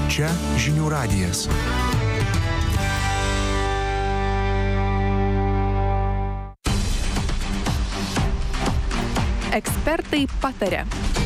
Čia Žinių radijas. Ekspertai pataria.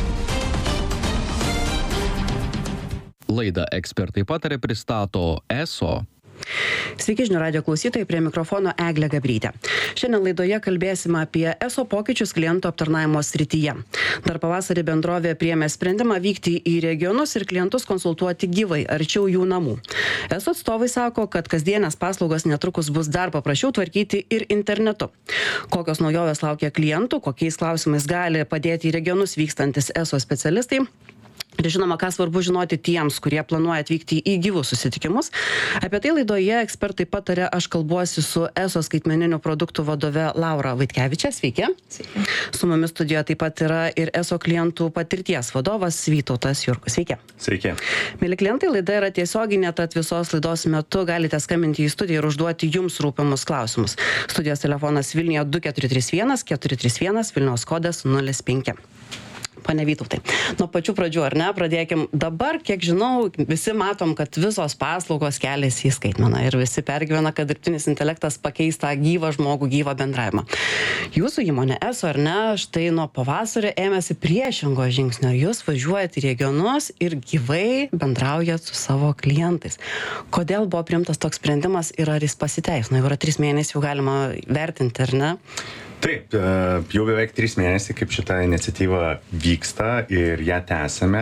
Laidą Ekspertai pataria pristato ESO. Sveiki žinių radijo klausytojai, prie mikrofono Eglė Gabrytė. Šiandien laidoje kalbėsime apie ESO pokyčius klientų aptarnavimo srityje. Dar pavasarį bendrovė priėmė sprendimą vykti į regionus ir klientus konsultuoti gyvai, arčiau jų namų. ESO atstovai sako, kad kasdienės paslaugos netrukus bus dar paprasčiau tvarkyti ir internetu. Kokios naujovės laukia klientų, kokiais klausimais gali padėti į regionus vykstantis ESO specialistai. Ir žinoma, ką svarbu žinoti tiems, kurie planuoja atvykti į gyvus susitikimus. Apie tai laidoje Ekspertai pataria, aš kalbuosi su ESO skaitmeninių produktų vadove Laura Vaitkevičė. Sveiki. Sveiki. Su mumis studijoje taip pat yra ir ESO klientų patirties vadovas Vytautas Jurkus. Sveiki. Sveiki. Mieli klientai, laida yra tiesioginė, tad visos laidos metu galite skambinti į studiją ir užduoti jums rūpimus klausimus. Studijos telefonas Vilniuje 2431 431, Vilniaus kodas 05. Pane Vytautai, nuo pačių pradžių, ar ne, pradėkim dabar, kiek žinau, visi matom, kad visos paslaugos keliasi į skaitmeną ir visi pergyvena, kad dirbtinis intelektas pakeis tą gyvą žmogų, gyvą bendravimą. Jūsų įmonė ESO, ar ne, štai nuo pavasario ėmėsi priešingo žingsnio. Jūs važiuojate į regionus ir gyvai bendraujat su savo klientais. Kodėl buvo priimtas toks sprendimas ir ar jis pasiteisino? Jau yra 3 mėnesiai, jau galima vertinti, ar ne? Taip, jau beveik 3 mėnesiai, kaip šita iniciatyva vyksta ir ją tęsiame.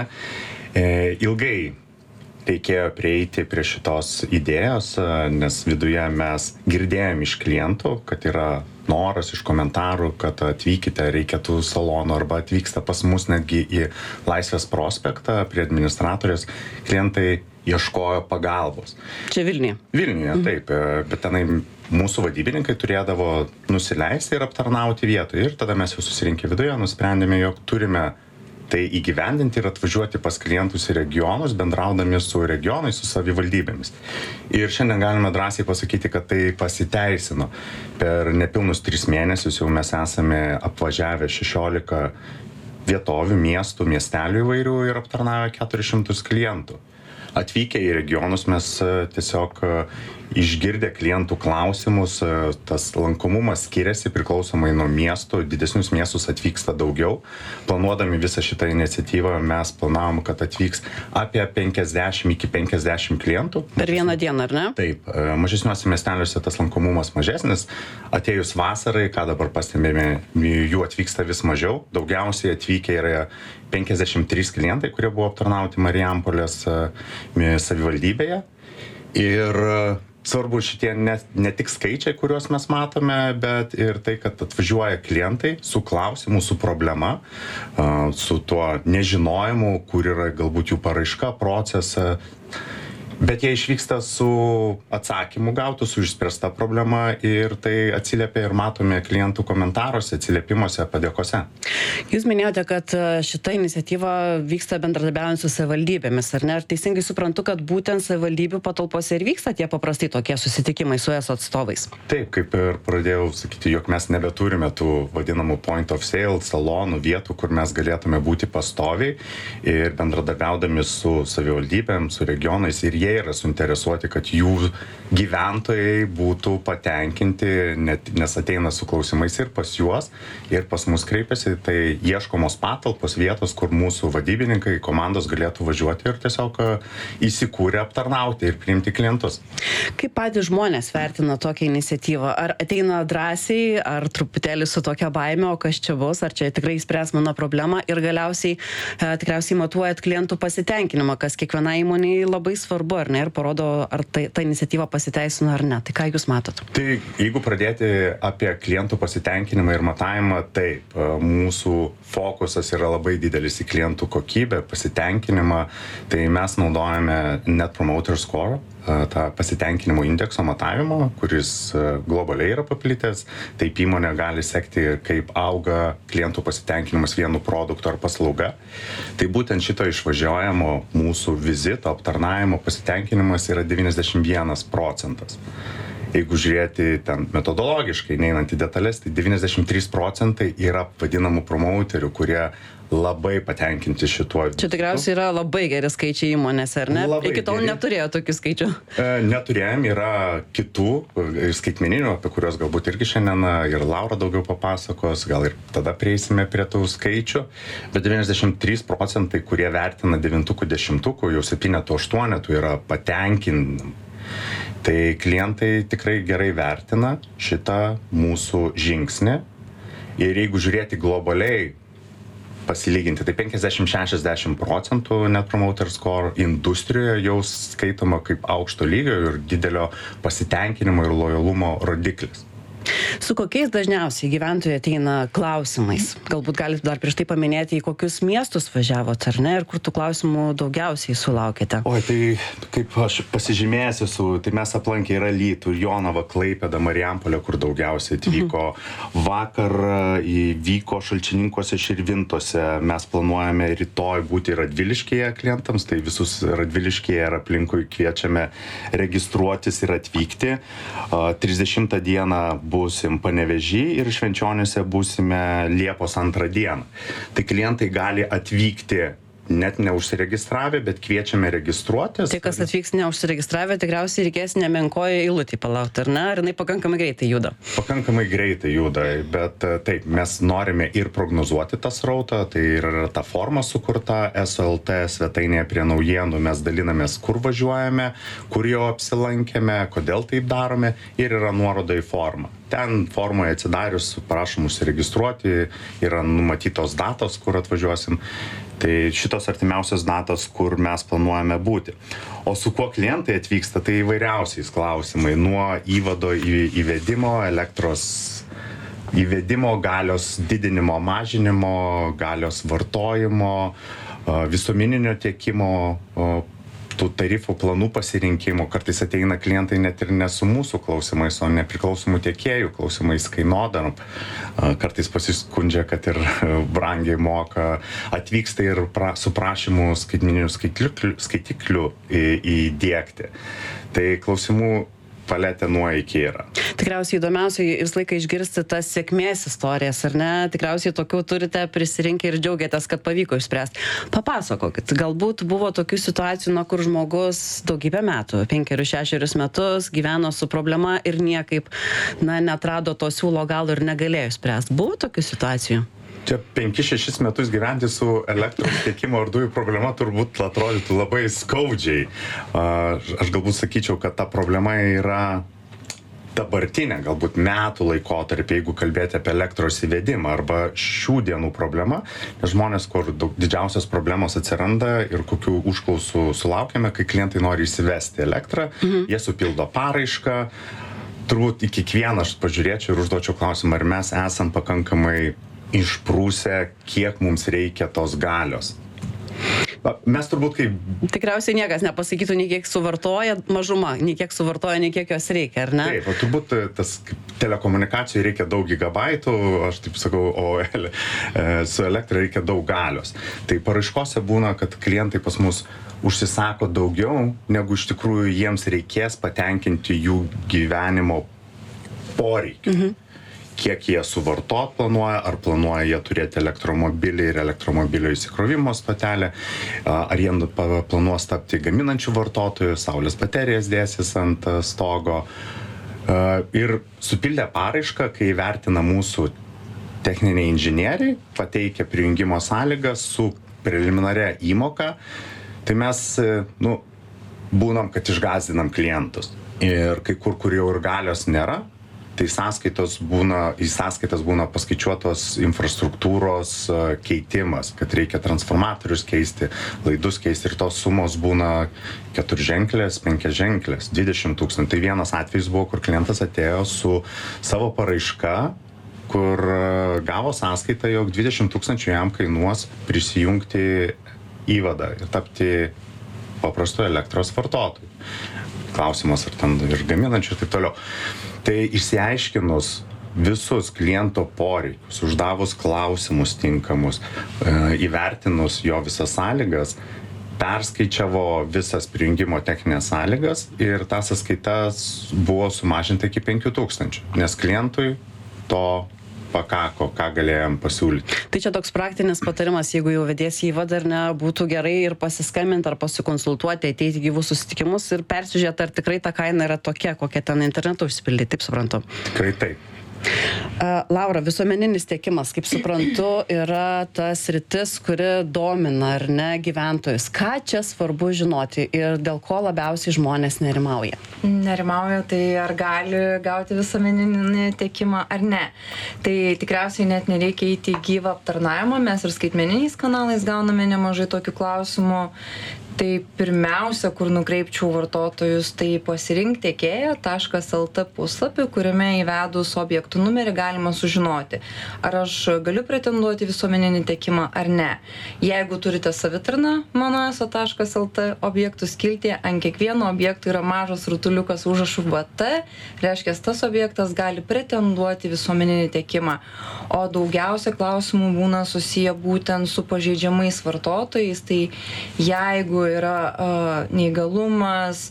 Ilgai reikėjo prieiti prie šitos idėjos, nes viduje mes girdėjom iš klientų, kad yra noras iš komentarų, kad atvykite, reikia tų salonų, arba atvyksta pas mus netgi į Laisvės prospektą prie administratorės. Klientai ieškojo pagalbos. Čia Vilniuje? Vilniuje, taip, bet tenai mūsų vadybininkai turėdavo nusileisti ir aptarnauti vietoje. Ir tada mes jau susirinkę viduje nusprendėme, jog turime tai įgyvendinti ir atvažiuoti pas klientus į regionus, bendraudami su regionais, su savivaldybėmis. Ir šiandien galime drąsiai pasakyti, kad tai pasiteisino. Per nepilnus 3 mėnesius jau mes esame apvažiavę 16 vietovių, miestų, miestelių įvairių ir aptarnavę 400 klientų. Atvykę į regionus mes tiesiog išgirdę klientų klausimus, tas lankomumas skiriasi priklausomai nuo miestų, didesnius miestus atvyksta daugiau. Planuodami visą šitą iniciatyvą mes planavom, kad atvyks apie 50 iki 50 klientų. Per vieną dieną, ar ne? Taip, mažesniuose miesteliuose tas lankomumas mažesnis. Atėjus vasarai, ką dabar pastebėjome, jų atvyksta vis mažiau. Daugiausiai atvykę yra 53 klientai, kurie buvo aptarnauti Marijampolės savivaldybėje. Ir svarbu šitie ne tik skaičiai, kuriuos mes matome, bet ir tai, kad atvažiuoja klientai su klausimu, su problema, su tuo nežinojimu, kur yra galbūt jų paraiška, procesą. Bet jie išvyksta su atsakymu gautu, su išspręsta problema ir tai atsiliepia ir matome klientų komentaruose, atsiliepimuose, padėkose. Jūs minėjote, kad šita iniciatyva vyksta bendradarbiaujant su savivaldybėmis, ar ne? Ar teisingai suprantu, kad būtent savivaldybių patalpose ir vyksta tie paprastai tokie susitikimai su ESO atstovais? Taip, kaip ir pradėjau sakyti, jog mes nebeturime tų vadinamų point of sale, salonų, vietų, kur mes galėtume būti pastoviai ir bendradarbiaudami su savivaldybėm, su regionais, ir jie yra suinteresuoti, kad jų gyventojai būtų patenkinti, nes ateina su klausimais ir pas juos, ir pas mus kreipiasi, tai ieškomos patalpos vietos, kur mūsų vadybininkai, komandos galėtų važiuoti ir tiesiog įsikūrę aptarnauti ir priimti klientus. Kaip patys žmonės vertina tokią iniciatyvą? Ar ateina drąsiai, ar truputėlį su tokia baime, o kas čia bus, ar čia tikrai spręs mano problemą, ir galiausiai tikriausiai matuojat klientų pasitenkinimą, kas kiekviena įmonė labai svarbu, ar ne, ir parodo, ar ta iniciatyva pasiteisino ar ne. Tai ką jūs matot? Tai jeigu pradėti apie klientų pasitenkinimą ir matavimą, taip, mūsų fokusas yra labai didelis į klientų kokybę, pasitenkinimą, tai mes naudojame Net Promoter Score, tą pasitenkinimo indekso matavimo, kuris globaliai yra paplitęs. Taip įmonė gali sekti, kaip auga klientų pasitenkinimas vienu produktu ar paslauga. Tai būtent šito išvažiuojamo mūsų vizito, aptarnavimo pasitenkinimas yra 91%. Jeigu žiūrėti ten metodologiškai, neinant į detalės, tai 93% yra vadinamų promauterių, kurie labai patenkinti šituo. Čia tikriausiai yra labai geri skaičiai įmonėse, ar ne? Labai Iki tol geri. neturėjo tokių skaičių. Neturėjom, yra kitų ir skaitmeninių, apie kuriuos galbūt irgi šiandien ir Laura daugiau papasakos, gal ir tada prieisime prie tų skaičių, bet 93%, kurie vertina 9-10, jau 7-8 yra patenkinti. Tai klientai tikrai gerai vertina šitą mūsų žingsnį ir jeigu žiūrėti globaliai, pasilyginti, tai 50-60% Net Promoter Score industrijoje jau skaitoma kaip aukšto lygio ir didelio pasitenkinimo ir lojalumo rodiklis. Su kokiais dažniausiai gyventojai ateina klausimais? Galbūt galite dar prieš tai paminėti, į kokius miestus važiavot, ar ne, ir kur tų klausimų daugiausiai sulaukėte? Oi, tai kaip aš pasižymėjęs esu, tai mes aplankę ir Alytų, Jonavą, Klaipėdą, Marijampolę, kur daugiausiai atvyko. Vakar įvyko Šalčininkuose, Širvintose, mes planuojame rytoj būti Radviliškyje klientams, tai visus Radviliškyje ir aplinkui kviečiame registruotis ir atvykti. 30 dieną būsim Panevėžy ir Švenčionyse būsime Liepos 2 dieną. Tai klientai gali atvykti net neužsiregistravę, bet kviečiame registruotis. Tai kas atvyks neužsiregistravę, tikriausiai reikės nemenkoje eilutėje palaukti, ar ne? Ar jinai pakankamai greitai juda? Pakankamai greitai juda, bet taip, mes norime ir prognozuoti tą srautą, tai yra ta forma sukurta SLT svetainėje prie naujienų, mes dalinamės, kur važiuojame, kur jau apsilankėme, kodėl taip darome ir yra nuoroda į formą. Ten formoje atsidarius, prašom užsiregistruoti, yra numatytos datos, kur atvažiuosim. Tai šitos artimiausios datos, kur mes planuojame būti. O su kuo klientai atvyksta, tai įvairiausiais klausimai. Nuo įvado įvedimo, elektros įvedimo, galios didinimo, mažinimo, galios vartojimo, visuomeninio tiekimo, tų tarifų planų pasirinkimų. Kartais ateina klientai net ir ne su mūsų klausimais, o nepriklausomų tiekėjų klausimais, kainodarom. Kartais pasiskundžia, kad ir brangiai moka, atvyksta ir su prašymu skaitmeninių skaitiklių įdiegti. Tai klausimų paletė nuo iki yra. Tikriausiai įdomiausiai visą laiką išgirsti tas sėkmės istorijas, ar ne? Tikriausiai tokių turite prisirinkę ir džiaugiatės, kad pavyko išspręsti. Papasakokit, galbūt buvo tokių situacijų, kur žmogus daugybę metų, 5-6 metus gyveno su problema ir niekaip, neatrado to siūlo galo ir negalėjo išspręsti. Buvo tokių situacijų? Čia 5-6 metus gyventi su elektros tiekimo ar dujų problema turbūt atrodytų labai skaudžiai. Aš galbūt sakyčiau, kad ta problema yra dabartinė, galbūt metų laikotarpį, jeigu kalbėti apie elektros įvedimą arba šių dienų problema, nes žmonės, kur didžiausias problemos atsiranda ir kokių užklausų sulaukiame, kai klientai nori įsivesti elektrą, jie supildo paraišką. Turbūt į kiekvieną aš pažiūrėčiau ir užduočiau klausimą, ar mes esam pakankamai išprūsę, kiek mums reikia tos galios. Mes turbūt kaip... Tikriausiai niekas nepasakytų, nei kiek suvartoja mažuma, nei kiek suvartoja, nei kiek jos reikia, ar ne? Taip, o turbūt tas telekomunikacijai reikia daug gigabaitų, aš taip sakau, o su elektra reikia daug galios. Tai paraiškose būna, kad klientai pas mus užsisako daugiau, negu iš tikrųjų jiems reikės patenkinti jų gyvenimo poreikių. Kiek jie suvartot planuoja, ar planuoja jie turėti elektromobilį ir elektromobilio įsikrovimo stotelę, ar jie planuos tapti gaminančių vartotojų, saulės baterijas dėsis ant stogo. Ir supildę paraišką, kai vertina mūsų techniniai inžinieriai, pateikia prijungimo sąlygas su preliminaria įmoka, tai mes būnam, kad išgąsdinam klientus. Ir kai kur jau ir galios nėra, tai į sąskaitas būna paskaičiuotos infrastruktūros keitimas, kad reikia transformatorius keisti, laidus keisti ir tos sumos būna 4-ženklės, 5-ženklės, 20 000. Tai vienas atvejis buvo, kur klientas atėjo su savo paraiška, kur gavo sąskaitą, jog 20 000 jam kainuos prisijungti įvadą ir tapti paprastu elektros vartotoju. Klausimas, ar ten ir gaminančių ir taip toliau. Tai išsiaiškinus visus kliento poreikius, uždavus klausimus tinkamus, įvertinus jo visas sąlygas, perskaičiavo visas prijungimo techninės sąlygas ir ta sąskaita buvo sumažinta iki 5 000, nes klientui to pakako, ką galėjom pasiūlyti. Tai čia toks praktinis patarimas, jeigu jau vediesi į vadą, ar ne, būtų gerai ir pasiskambinti, ar pasikonsultuoti, ateiti į gyvus susitikimus ir persižiūrėti, ar tikrai ta kaina yra tokia, kokia ten internetu užsipildyti, taip suprantu. Tikrai taip. Laura, visuomeninis tiekimas, kaip suprantu, yra tas sritis, kuri domina, ar ne, gyventojus. Ką čia svarbu žinoti ir dėl ko labiausiai žmonės nerimauja? Nerimauja, tai ar gali gauti visuomeninį tiekimą ar ne. Tai tikriausiai net nereikia įti į gyvą aptarnavimą, mes ir skaitmeniniais kanalais gauname nemažai tokių klausimų. Tai pirmiausia, kur nukreipčiau vartotojus, tai pasirink tiekėją.lt puslapį, kuriame įvedus objektų numerį galima sužinoti, ar aš galiu pretenduoti visuomeninį tiekimą ar ne. Jeigu turite savitarną mano.eso.lt objektų skiltyje, ant kiekvieno objekto yra mažas rutuliukas užrašu VT, reiškia, tas objektas gali pretenduoti visuomeninį tiekimą. O daugiausia klausimų būna susiję būtent su pažeidžiamais vartotojais, tai jeigu yra neįgalumas,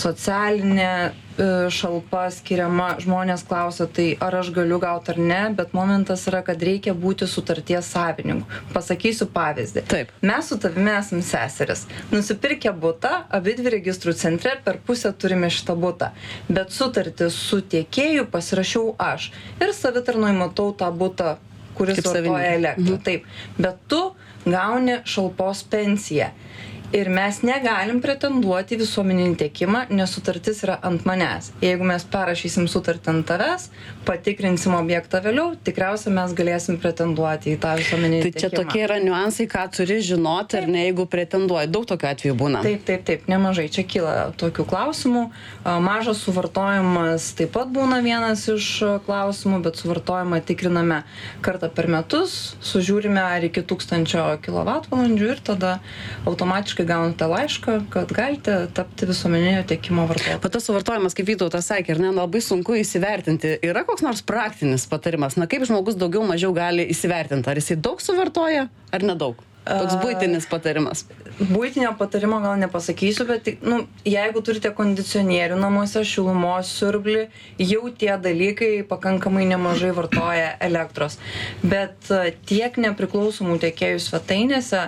socialinė šalpa skiriama, žmonės klausia, tai ar aš galiu gauti ar ne, bet momentas yra, kad reikia būti sutarties savininku. Pasakysiu pavyzdį. Taip. Mes su tavimi esam seseris. Nusipirkę butą, abidvi registrų centre per pusę turime šitą butą. Bet sutartį su tiekėju pasirašiau aš. Ir savitarnoj matau tą butą, kuris vartoja elektrą. Taip. Bet tu gauni šalpos pensiją. Ir mes negalim pretenduoti visuomeninį tiekimą, nes sutartis yra ant manęs. Jeigu mes parašysim sutartį ant tavęs, patikrinsim objektą vėliau, tikriausiai mes galėsim pretenduoti į tą visuomeninį tiekimą. Tai čia tokie yra niuansai, ką turi žinoti, ar ne, jeigu pretenduoji. Daug tokių atvejų būna. Taip, nemažai. Čia kyla tokių klausimų. Mažas suvartojimas taip pat būna vienas iš klausimų, bet suvartojimą tikriname kartą per metus, sužiūrime ar iki 1000 kWh ir tada automatiškai gaunate laišką, kad galite tapti visuomeninio tiekimo vartotoju. Bet tas suvartojimas, kaip Vytautas sakė, ar ne, labai sunku įsivertinti. Yra koks nors praktinis patarimas? Na, kaip žmogus daugiau mažiau gali įsivertinti? Ar jisai daug suvartoja, ar nedaug? Toks buitinis patarimas. Buitinio patarimo gal nepasakysiu, bet jeigu turite kondicionierių namuose, šilumos siurblį, jau tie dalykai pakankamai nemažai vartoja elektros. Bet tiek nepriklausomų tiekėjų svetainėse,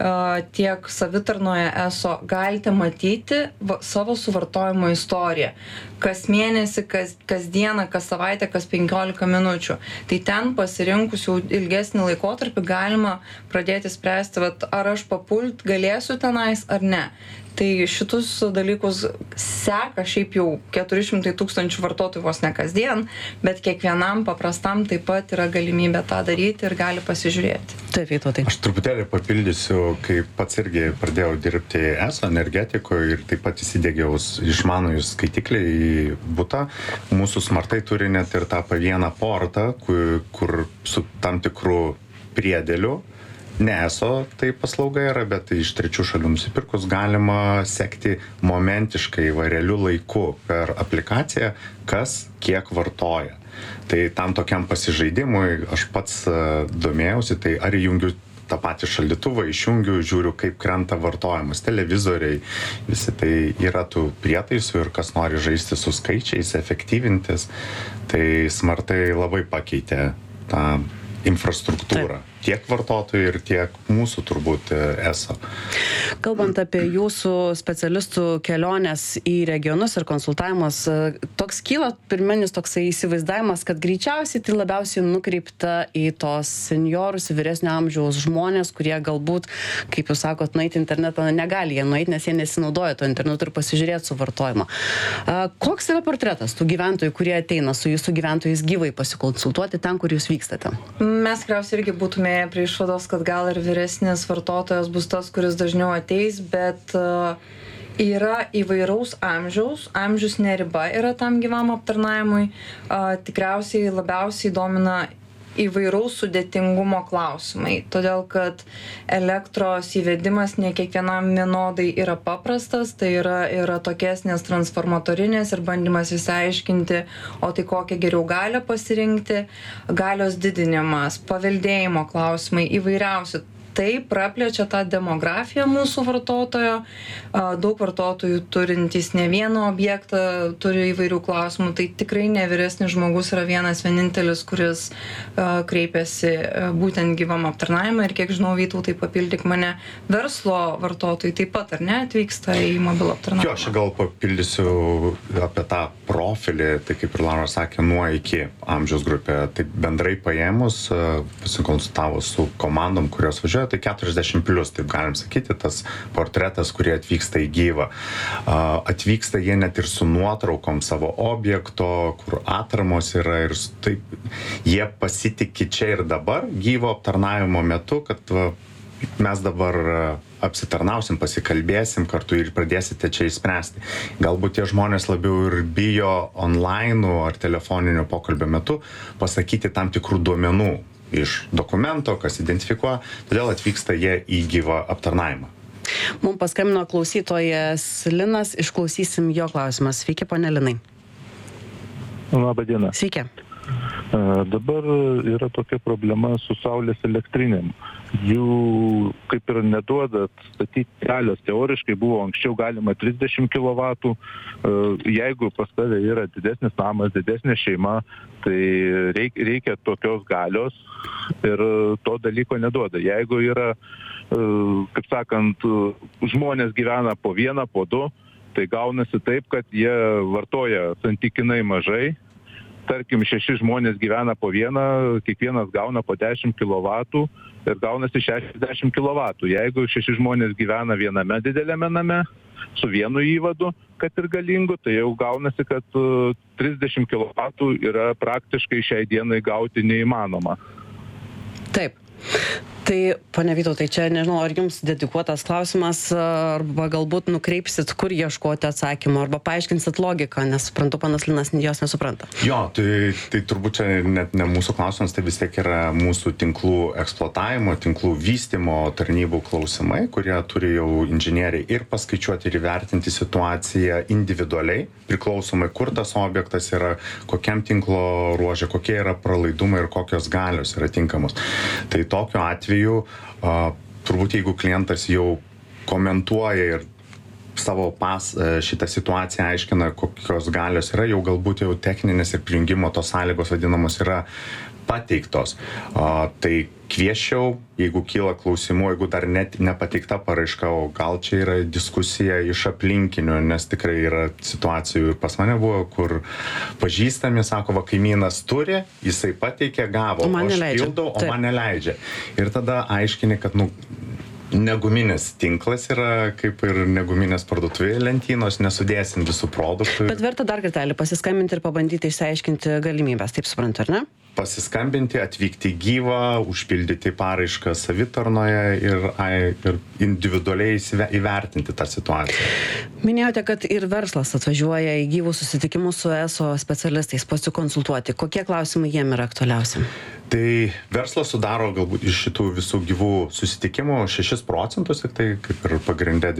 tiek savitarnoje ESO galite matyti savo suvartojimo istoriją. Kas mėnesį, kas dieną, kas savaitę, kas 15 minučių. Tai ten pasirinkus jau ilgesnį laikotarpį galima pradėti spręsti, ar aš papult galėsiu tenais ar ne. Tai šitus dalykus seka šiaip jau 400 000 vartotojų vos ne kasdien, bet kiekvienam paprastam taip pat yra galimybė tą daryti ir gali pasižiūrėti. Taip, Vytautai. Aš truputėlį papildysiu, kai pats irgi pradėjau dirbti ESO energetikoje ir taip pat įsidiegiau išmanųjų skaitiklį į butą. Mūsų smartai turi net ir tą vieną portą, kur su tam tikru priedėliu. Ne ESO tai paslauga yra, bet iš trečių šalių nusipirkus galima sekti momentiškai realiu laiku per aplikaciją, kas kiek vartoja. Tai tam tokiam pasižaidimui aš pats domėjausi, tai ar įjungiu tą patį šaldytuvą, išjungiu, žiūriu, kaip krenta vartojimas, televizoriai, visi tai yra tų prietaisų ir kas nori žaisti su skaičiais, efektyvintis, tai smartai labai pakeitė tą infrastruktūrą. Taip. Tiek vartotojų ir tiek mūsų turbūt ESO. Kalbant apie jūsų specialistų keliones į regionus ir konsultavimus, toks kyla pirminis toksai įsivaizdavimas, kad greičiausiai tai labiausiai nukreipta į tos seniorus, vyresnio amžiaus žmonės, kurie galbūt, kaip jūs sakot, nueiti internetą negali jie nueiti, nes jie nesinaudoja to internetu ir pasižiūrėti suvartojimą. Koks yra portretas tų gyventojų, kurie ateina su jūsų gyventojais gyvai pasikonsultuoti ten, kur jūs vykstate? Mes tikriausiai irgi būtume prie išvados, kad gal ir vyresnis vartotojas bus tas, kuris dažniau ateis, bet yra įvairaus amžiaus, amžius neriba yra tam gyvam aptarnavimui. Tikriausiai labiausiai domina įvairaus sudėtingumo klausimai, todėl kad elektros įvedimas ne kiekvienam vienodai yra paprastas, tai yra tokiesnės transformatorinės ir bandymas išsiaiškinti, o tai kokią geriau galią pasirinkti, galios didinimas, paveldėjimo klausimai įvairiausi. tai praplečia tą demografiją mūsų vartotojo. Daug vartotojų turintys ne vieną objektą turi įvairių klausimų. Tai tikrai ne vyresnis žmogus yra vienintelis, kuris kreipiasi būtent gyvam aptarnavimui. Ir kiek žinau, Vytautai, papildyk mane, verslo vartotojai taip pat, ar ne, atvyksta į mobilų aptarnavimą? Jo, aš gal papildysiu apie tą profilį, tai kaip ir Laura sakė, nuo iki amžiaus grupė. Tai bendrai paėmus, pasikonsultavus su komandom, kurios važiuoja, tai 40+, taip galim sakyti, tas portretas, kurie atvyksta į gyvą. Atvyksta jie net ir su nuotraukom savo objekto, kur atramos yra ir taip, jie pasitikė čia ir dabar gyvo aptarnavimo metu, kad mes dabar apsitarnausim, pasikalbėsim kartu ir pradėsite čia įspręsti. Galbūt tie žmonės labiau ir bijo online ar telefoninio pokalbio metu pasakyti tam tikrų duomenų iš dokumento, kas identifikuoja, todėl atvyksta jie į gyvą aptarnavimą. Mums paskambino klausytojas Linas, išklausysim jo klausimą. Sveiki, pone Linai. Labą dieną. Sveiki. Dabar yra tokia problema su saulės elektrinėm. Jų kaip ir neduodat statyti kelios. Teoriškai buvo anksčiau galima 30 kW. Jeigu pas tave yra didesnis namas, didesnė šeima, tai reikia tokios galios ir to dalyko neduoda. Jeigu yra, kaip sakant, žmonės gyvena po vieną, po du, tai gaunasi taip, kad jie vartoja santykinai mažai. Tarkim, 6 žmonės gyvena po vieną, kiekvienas gauna po 10 kW ir gaunasi 60 kW. Jeigu 6 žmonės gyvena viename dideliame name su vienu įvadu, kad ir galingu, tai jau gaunasi, kad 30 kW yra praktiškai šiai dienai gauti neįmanoma. Taip. Tai, ponia Vytautai, čia nežinau, ar jums dedikuotas klausimas, arba galbūt nukreipsit, kur ieškoti atsakymų, arba paaiškinsit logiką, nes suprantu, panas Linas jos nesupranta. Jo, tai turbūt čia net ne mūsų klausimas, tai vis tiek yra mūsų tinklų eksploatavimo, tinklų vystymo tarnybų klausimai, kurie turi jau inžinieriai ir paskaičiuoti ir įvertinti situaciją individualiai, priklausomai, kur tas objektas yra, kokiam tinklo ruože, kokie yra pralaidumai ir kokios galios yra tinkamos. Tai tokiu atveju, turbūt jeigu klientas jau komentuoja ir savo šitą situaciją aiškina, kokios galios yra, jau galbūt jau techninės ir prijungimo tos sąlygos vadinamos yra pateiktos. Tai kvieščiau, jeigu kyla klausimų, jeigu dar net nepateikta paraiška, o gal čia yra diskusija iš aplinkinių, nes tikrai yra situacijų ir pas mane buvo, kur pažįstami sako, va, kaimynas turi, jisai pateikė, gavo, o aš pildau, o man neleidžia. Ir tada aiškini, kad, neguminis tinklas yra kaip ir neguminės parduotuvėje lentynos, nesudėsim visų produktų. Bet verta dar kartelį pasiskambinti ir pabandyti išsiaiškinti galimybės, taip suprantu, ar ne? Pasiskambinti, atvykti gyvą, užpildyti paraišką savitarnoje ir individualiai įvertinti tą situaciją. Minėjote, kad ir verslas atvažiuoja į gyvus susitikimus su ESO specialistais pasikonsultuoti. Kokie klausimai jiem yra aktualiausi? Tai verslas sudaro galbūt iš šitų visų gyvų susitikimų 6%, tik tai kaip ir pagrindė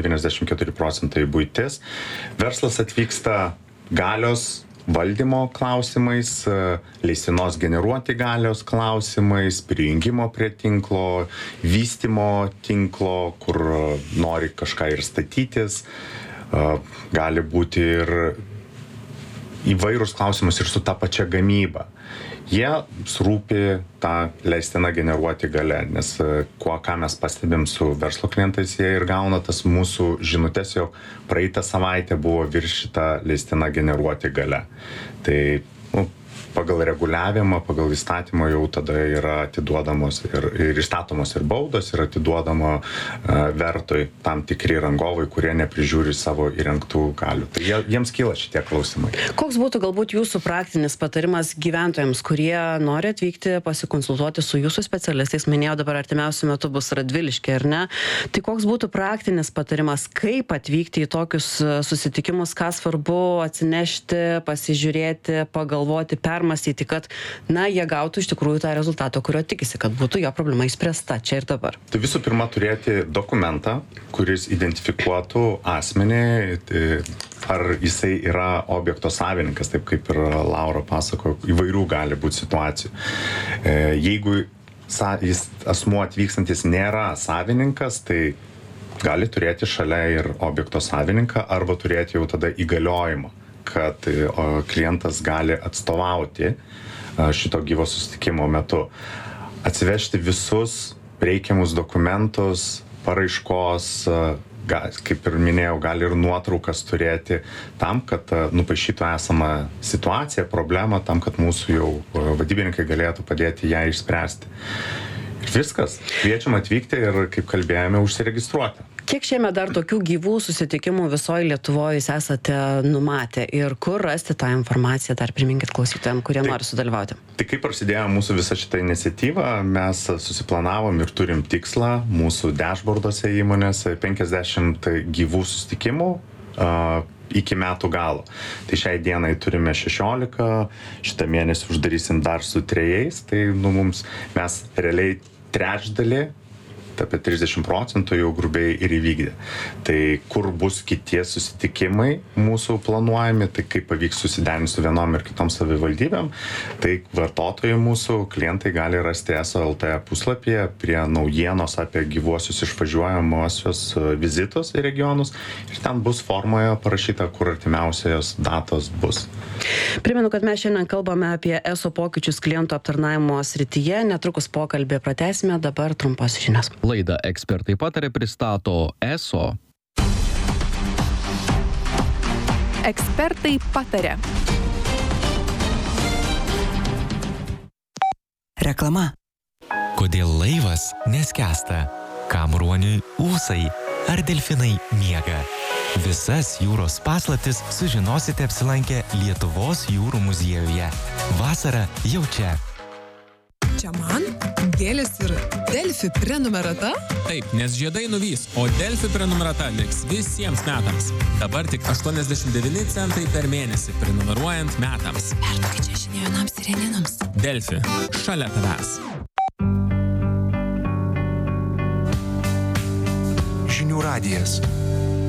94% buitis. Verslas atvyksta galios valdymo klausimais, leistinos generuoti galios klausimais, prijungimo prie tinklo, vystymo tinklo, kur nori kažką ir statytis. Gali būti ir įvairūs klausimus ir su ta pačia gamyba. Jie rūpi tą leistiną generuoti galę, nes ką mes pastebim su verslo klientais, jie ir gauna tas mūsų žinutės, jog praeitą savaitę buvo viršyta leistina generuoti galę. Tai pagal reguliavimą, pagal įstatymą jau tada yra atiduodamos ir įstatomos ir baudos, ir atiduodama vertoj tam tikri rangovai, kurie neprižiūri savo įrengtų galių. Tai jiems kyla šitie klausimai. Koks būtų galbūt jūsų praktinis patarimas gyventojams, kurie nori atvykti pasikonsultuoti su jūsų specialistais? Minėjau, dabar artimiausiu metu bus Radviliškė, ar ne? Tai koks būtų praktinis patarimas, kaip atvykti į tokius susitikimus, ką svarbu atsinešti, pasižiūrėti, pagalvoti, permąstyti, kad, jie gautų iš tikrųjų tą rezultatą, kurio tikisi, kad būtų jo problema išspręsta čia ir dabar. Tai visų pirma turėti dokumentą, kuris identifikuotų asmenį, ar jisai yra objekto savininkas, taip kaip ir Laura pasako, įvairių gali būti situacijų. Jeigu asmuo atvykstantis nėra savininkas, tai gali turėti šalia ir objekto savininką arba turėti jau tada įgaliojimą, kad klientas gali atstovauti šito gyvo susitikimo metu. Atsivežti visus reikiamus dokumentus, paraiškos, kaip ir minėjau, gali ir nuotraukas turėti tam, kad nupaišytų esamą situaciją, problemą, tam, kad mūsų jau vadybininkai galėtų padėti ją išspręsti. Ir viskas. Kviečiam atvykti ir, kaip kalbėjome, užsiregistruoti. Kiek šiemet dar tokių gyvų susitikimų visoje Lietuvoje jūs esate numatę ir kur rasti tą informaciją, dar priminkit klausytojams, kurie nori sudalyvauti? Tai kaip prasidėjo mūsų visa šita iniciatyva, mes susiplanavom ir turim tikslą mūsų dashboarduose įmonėse 50 gyvų susitikimų iki metų galo. Tai šiai dienai turime 16, šitą mėnesį uždarysim dar su 3, tai mes realiai trečdalį, apie 30% jau grubiai ir įvykdė. Tai kur bus kitie susitikimai mūsų planuojami, tai kaip pavyks susiderinti su vienom ir kitom savivaldybėm, tai vartotojai mūsų klientai gali rasti ESO.lt puslapyje prie naujienos apie gyvuosius išvažiuojamosios vizitus į regionus ir ten bus formoje parašyta, kur artimiausios datos bus. Primenu, kad mes šiandien kalbame apie ESO pokyčius klientų aptarnavimo srityje. Netrukus pokalbį pratęsime, dabar trumpos žinios. Laidą Ekspertai pataria pristato ESO. Ekspertai pataria. Reklama. Kodėl laivas neskęsta? Kam ruoniui ūsai? Ar delfinai miega? Visas jūros paslaptis sužinosite apsilankę Lietuvos jūrų muziejuje. Vasara jau čia. Čia man gėlės ir Delfi prenumerata? Taip, nes žiedai nuvys, o Delfi prenumerata liks visiems metams. Dabar tik 89 centai per mėnesį prenumeruojant metams. Perduokit čia žinią vienams sireninams. Delfi, šalia tavęs. Žinių radijas.